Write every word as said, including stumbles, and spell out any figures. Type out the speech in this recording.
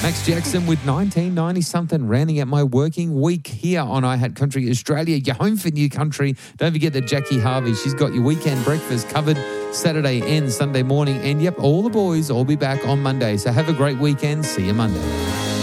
Max Jackson with nineteen ninety something, rounding out my working week here on iHat Country Australia. You're home for New Country. Don't forget that Jackie Harvey, she's got your weekend breakfast covered Saturday and Sunday morning. And yep, all the boys will be back on Monday. So have a great weekend. See you Monday.